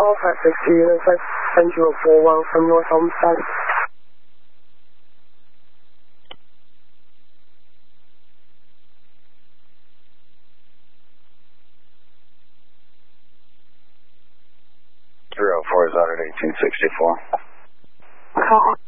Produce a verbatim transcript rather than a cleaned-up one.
Alpha six zero five seven zero four one from North Homestead. three oh four is out at eighteen sixty-four. Call.